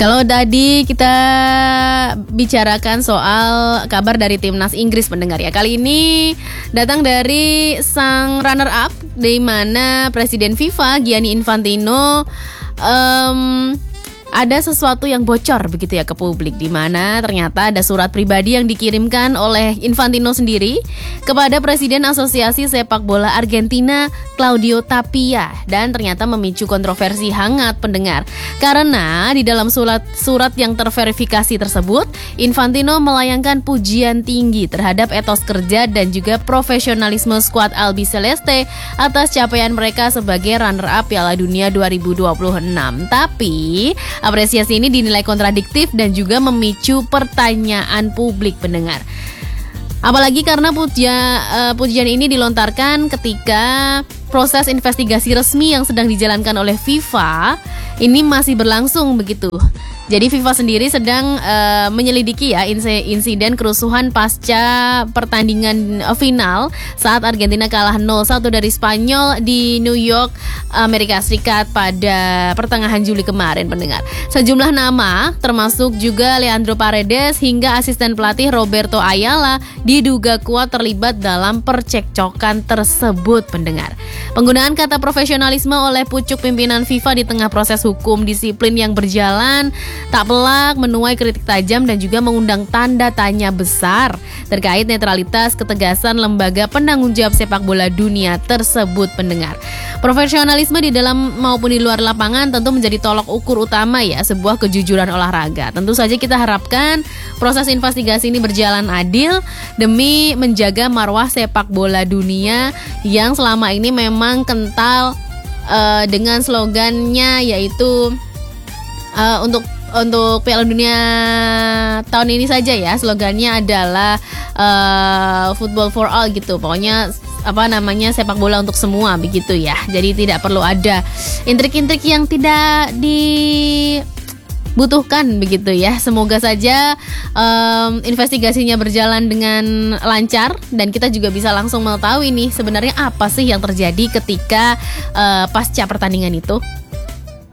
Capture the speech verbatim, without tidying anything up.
Kalau tadi kita bicarakan soal kabar dari timnas Inggris pendengar ya, kali ini datang dari sang runner up, di mana Presiden FIFA Gianni Infantino um, ada sesuatu yang bocor begitu ya ke publik, di mana ternyata ada surat pribadi yang dikirimkan oleh Infantino sendiri kepada Presiden Asosiasi Sepak Bola Argentina Claudio Tapia, dan ternyata memicu kontroversi hangat pendengar. Karena di dalam surat surat yang terverifikasi tersebut, Infantino melayangkan pujian tinggi terhadap etos kerja dan juga profesionalisme skuad Albiceleste atas capaian mereka sebagai runner up Piala Dunia dua ribu dua puluh enam. Tapi apresiasi ini dinilai kontradiktif dan juga memicu pertanyaan publik pendengar. Apalagi karena puja, uh, pujian ini dilontarkan ketika proses investigasi resmi yang sedang dijalankan oleh FIFA ini masih berlangsung begitu. Jadi FIFA sendiri sedang uh, menyelidiki ya insiden kerusuhan pasca pertandingan final saat Argentina kalah nol satu dari Spanyol di New York, Amerika Serikat pada pertengahan Juli kemarin pendengar. Sejumlah nama termasuk juga Leandro Paredes hingga asisten pelatih Roberto Ayala diduga kuat terlibat dalam percekcokan tersebut pendengar. Penggunaan kata profesionalisme oleh pucuk pimpinan FIFA di tengah proses hukum disiplin yang berjalan tak pelak menuai kritik tajam dan juga mengundang tanda tanya besar terkait netralitas ketegasan lembaga penanggung jawab sepak bola dunia tersebut pendengar. Profesionalisme di dalam maupun di luar lapangan tentu menjadi tolok ukur utama ya sebuah kejujuran olahraga. Tentu saja kita harapkan proses investigasi ini berjalan adil demi menjaga marwah sepak bola dunia yang selama ini memang kental uh, dengan slogannya yaitu uh, untuk Untuk Piala Dunia tahun ini saja ya, slogannya adalah uh, football for all gitu. Pokoknya apa namanya sepak bola untuk semua begitu ya. Jadi tidak perlu ada intrik-intrik yang tidak dibutuhkan begitu ya. Semoga saja um, investigasinya berjalan dengan lancar dan kita juga bisa langsung mengetahui nih sebenarnya apa sih yang terjadi ketika uh, pasca pertandingan itu.